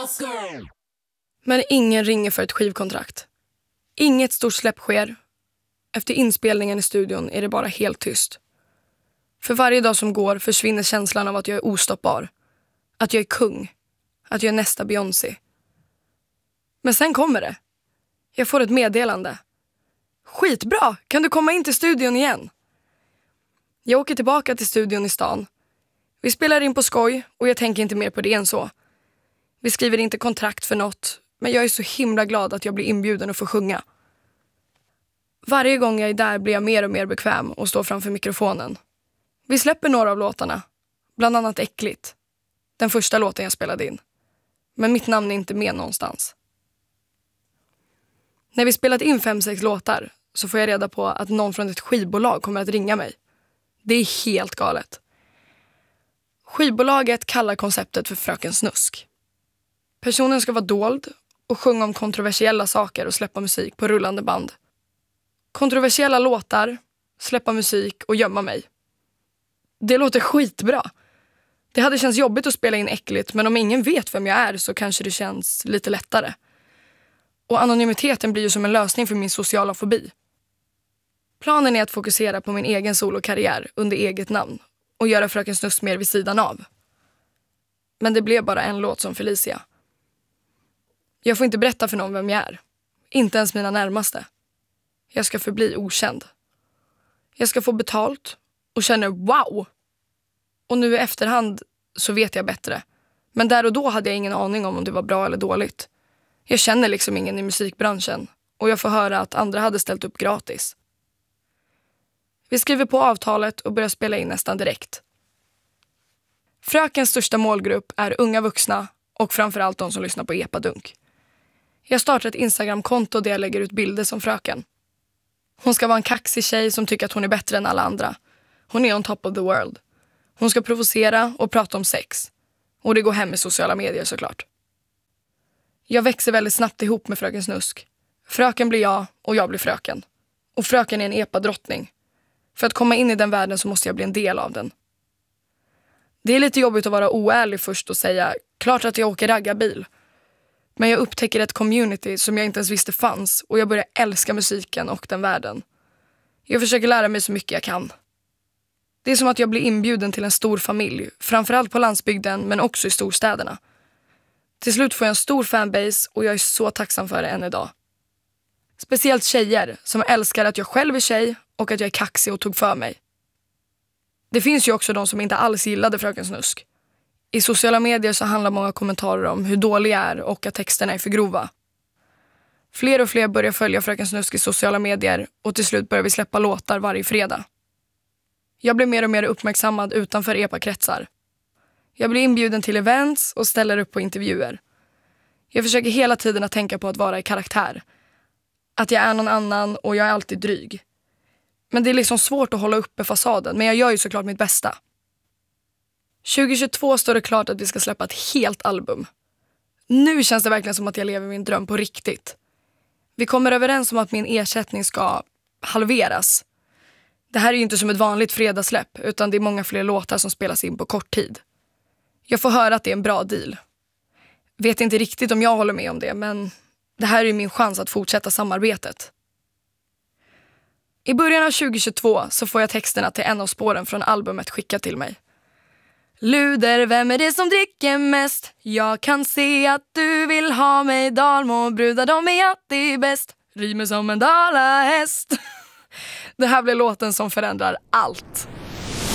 Men ingen ringer för ett skivkontrakt. Inget stort släpp sker. Efter inspelningen i studion är det bara helt tyst. För varje dag som går försvinner känslan av att jag är ostoppbar. Att jag är kung. Att jag är nästa Beyoncé. Men sen kommer det. Jag får ett meddelande. Skitbra, kan du komma in till studion igen? Jag åker tillbaka till studion i stan. Vi spelar in på skoj och jag tänker inte mer på det än så. Vi skriver inte kontrakt för något, men jag är så himla glad att jag blir inbjuden och får sjunga. Varje gång jag är där blir jag mer och mer bekväm och står framför mikrofonen. Vi släpper några av låtarna, bland annat Äckligt. Den första låten jag spelade in. Men mitt namn är inte med någonstans. När vi spelat in 5-6 låtar så får jag reda på att någon från ett skivbolag kommer att ringa mig. Det är helt galet. Skivbolaget kallar konceptet för Fröken Snusk. Personen ska vara dold och sjunga om kontroversiella saker och släppa musik på rullande band. Kontroversiella låtar, släppa musik och gömma mig. Det låter skitbra. Det hade känts jobbigt att spela in Äckligt, men om ingen vet vem jag är så kanske det känns lite lättare. Och anonymiteten blir ju som en lösning för min sociala fobi. Planen är att fokusera på min egen solokarriär under eget namn och göra Fröken Snusk mer vid sidan av. Men det blev bara en låt som Felicia. Jag får inte berätta för någon vem jag är. Inte ens mina närmaste. Jag ska förbli okänd. Jag ska få betalt och känner wow! Och nu i efterhand så vet jag bättre. Men där och då hade jag ingen aning om det var bra eller dåligt. Jag känner liksom ingen i musikbranschen och jag får höra att andra hade ställt upp gratis. Vi skriver på avtalet och börjar spela in nästan direkt. Frökens största målgrupp är unga vuxna och framförallt de som lyssnar på epadunk. Jag startar ett Instagram-konto där jag lägger ut bilder som Fröken. Hon ska vara en kaxig tjej som tycker att hon är bättre än alla andra. Hon är on top of the world. Hon ska provocera och prata om sex. Och det går hem i sociala medier såklart. Jag växer väldigt snabbt ihop med Fröken Snusk. Fröken blir jag och jag blir Fröken. Och Fröken är en epadrottning. För att komma in i den världen så måste jag bli en del av den. Det är lite jobbigt att vara oärlig först och säga klart att jag åker raggarbil. Men jag upptäcker ett community som jag inte ens visste fanns och jag börjar älska musiken och den världen. Jag försöker lära mig så mycket jag kan. Det är som att jag blir inbjuden till en stor familj, framförallt på landsbygden men också i storstäderna. Till slut får jag en stor fanbase och jag är så tacksam för det än idag. Speciellt tjejer som älskar att jag själv är tjej och att jag är kaxig och tog för mig. Det finns ju också de som inte alls gillade Fröken Snusk. I sociala medier så handlar många kommentarer om hur dålig jag är och att texterna är för grova. Fler och fler börjar följa Fröken Snusk i sociala medier och till slut börjar vi släppa låtar varje fredag. Jag blir mer och mer uppmärksammad utanför epakretsar. Jag blir inbjuden till events och ställer upp på intervjuer. Jag försöker hela tiden att tänka på att vara i karaktär. Att jag är någon annan och jag är alltid dryg. Men det är liksom svårt att hålla uppe fasaden, men jag gör ju såklart mitt bästa. 2022 står det klart att vi ska släppa ett helt album. Nu känns det verkligen som att jag lever min dröm på riktigt. Vi kommer överens om att min ersättning ska halveras. Det här är ju inte som ett vanligt fredagssläpp, utan det är många fler låtar som spelas in på kort tid. Jag får höra att det är en bra deal. Vet inte riktigt om jag håller med om det, men det här är min chans att fortsätta samarbetet. I början av 2022 så får jag texterna till en av spåren från albumet skickat till mig. Luder, vem är det som dricker mest? Jag kan se att du vill ha mig. Dalmo, brudar, de är alltid bäst. Rimer som en dalahäst. Det här blir låten som förändrar allt.